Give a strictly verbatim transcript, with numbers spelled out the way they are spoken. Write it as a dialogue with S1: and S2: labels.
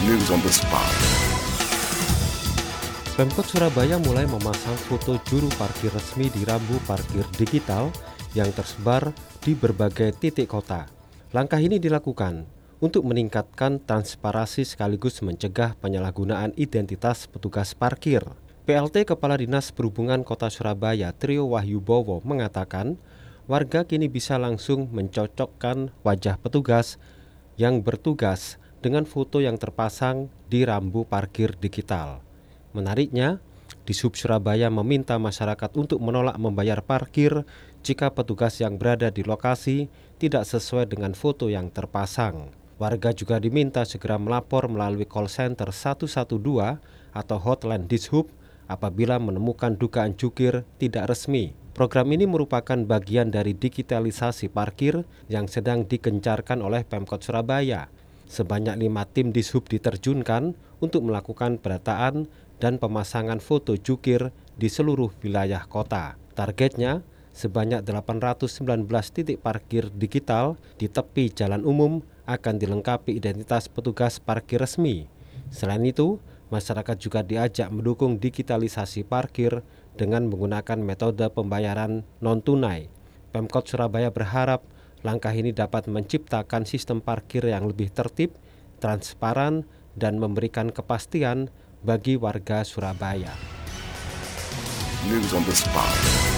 S1: News on the spot.
S2: Pemkot Surabaya mulai memasang foto juru parkir resmi di rambu parkir digital yang tersebar di berbagai titik kota. Langkah ini dilakukan untuk meningkatkan transparansi sekaligus mencegah penyalahgunaan identitas petugas parkir. P L T Kepala Dinas Perhubungan Kota Surabaya Trio Wahyubowo mengatakan, warga kini bisa langsung mencocokkan wajah petugas yang bertugas dengan foto yang terpasang di rambu parkir digital. Menariknya, Dishub Surabaya meminta masyarakat untuk menolak membayar parkir jika petugas yang berada di lokasi tidak sesuai dengan foto yang terpasang. Warga juga diminta segera melapor melalui call center satu satu dua atau hotline Dishub apabila menemukan dugaan jukir tidak resmi. Program ini merupakan bagian dari digitalisasi parkir yang sedang digencarkan oleh Pemkot Surabaya. Sebanyak lima tim Dishub diterjunkan untuk melakukan pendataan dan pemasangan foto jukir di seluruh wilayah kota. Targetnya, sebanyak delapan ratus sembilan belas titik parkir digital di tepi jalan umum akan dilengkapi identitas petugas parkir resmi. Selain itu, masyarakat juga diajak mendukung digitalisasi parkir dengan menggunakan metode pembayaran non-tunai. Pemkot Surabaya berharap langkah ini dapat menciptakan sistem parkir yang lebih tertib, transparan, dan memberikan kepastian bagi warga Surabaya.
S1: News on the spot.